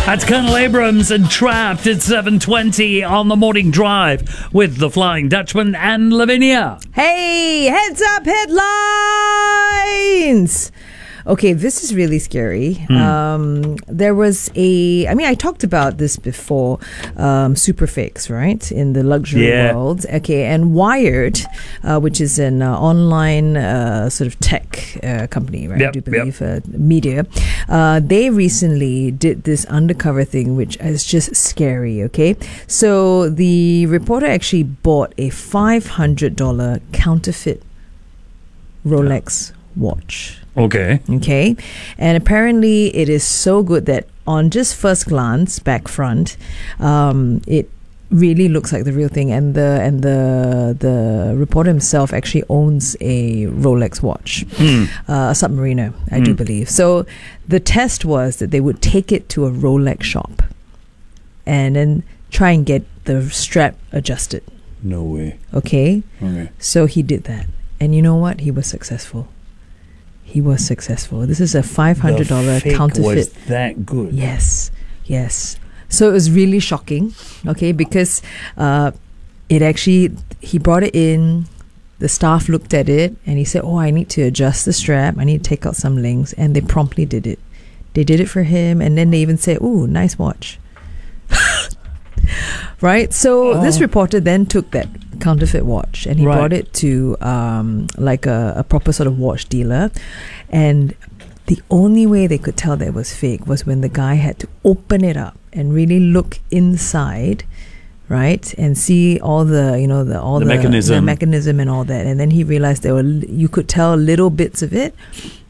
That's Colonel Abrams and Trapped at 7:20 on the morning drive with the Flying Dutchman and Lavinia. Hey, heads up headlines! Okay, this is really scary. There was I talked about this before, super fakes, right? In the luxury world. Okay, and Wired, which is an online sort of tech company, right? I do believe media. They recently did this undercover thing, which is just scary, okay? So the reporter actually bought a $500 counterfeit Rolex watch. Okay. And apparently it is so good that on just first glance, back front, it really looks like the real thing. And the reporter himself actually owns a Rolex watch, a Submariner, I do believe. So the test was that they would take it to a Rolex shop and then try and get the strap adjusted. No way. Okay. So he did that. And you know what? He was successful. This is a $500 counterfeit. Was that good? Yes. So it was really shocking, okay, because he brought it in, the staff looked at it, and he said, I need to adjust the strap, I need to take out some links, and they promptly did it. They did it for him, and then they even said, nice watch. Right? So this reporter then took that counterfeit watch and he brought it to like a proper sort of watch dealer, and the only way they could tell that it was fake was when the guy had to open it up and really look inside, right, and see all the the mechanism and all that, and then he realized you could tell little bits of it,